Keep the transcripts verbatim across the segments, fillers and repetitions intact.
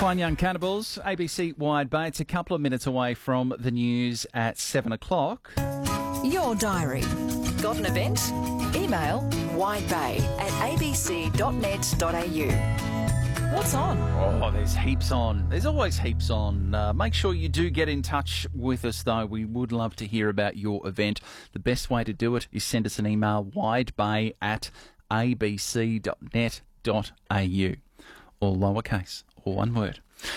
Fine Young Cannibals, A B C Wide Bay. It's a couple of minutes away from the news at seven o'clock. Your diary. Got an event? Email widebay at a b c dot net dot a u. What's on? Oh, there's heaps on. There's always heaps on. Uh, make sure you do get in touch with us, though. We would love to hear about your event. The best way to do it is send us an email, widebay at a b c dot net dot a u. All lowercase, all one word.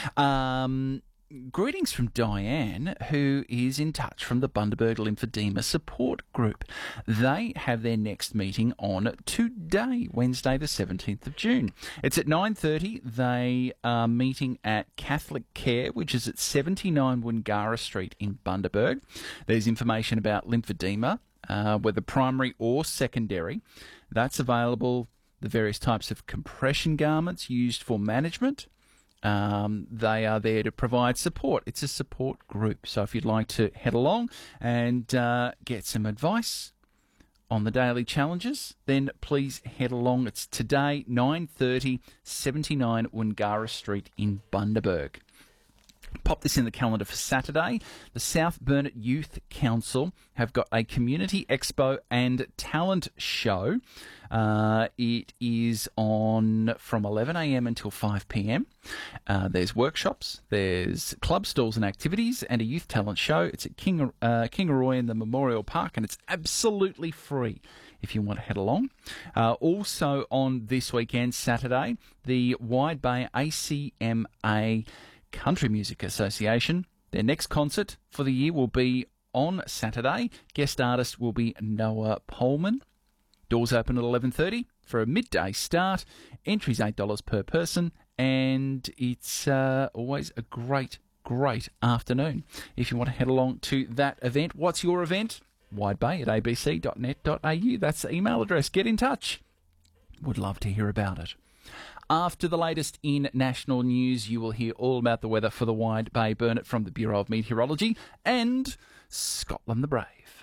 Um... Greetings from Diane, who is in touch from the Bundaberg Lymphedema Support Group. They have their next meeting on today, Wednesday the seventeenth of June. It's at nine thirty. They are meeting at Catholic Care, which is at seventy-nine Wangara Street in Bundaberg. There's information about lymphedema, uh, whether primary or secondary. That's available, the various types of compression garments used for management. Um, they are there to provide support. It's a support group. So if you'd like to head along and uh, get some advice on the daily challenges, then please head along. It's today, nine thirty, seventy-nine Wangara Street in Bundaberg. Pop this in the calendar for Saturday. The South Burnett Youth Council have got a community expo and talent show. Uh, it is on from eleven a m until five p m. Uh, there's workshops, there's club stalls and activities, and a youth talent show. It's at King, uh, Kingaroy in the Memorial Park, and it's absolutely free if you want to head along. Uh, also on this weekend, Saturday, the Wide Bay A C M A Country Music Association. Their next concert for the year will be on Saturday. Guest artist will be Noah Pohlman. Doors open at eleven thirty for a midday start. Entry's eight dollars per person, and it's uh, always a great, great afternoon. If you want to head along to that event, what's your event? widebay at a b c dot net dot a u. That's the email address. Get in touch. Would love to hear about it. After the latest in national news, you will hear all about the weather for the Wide Bay Burnett from the Bureau of Meteorology and Scotland the Brave.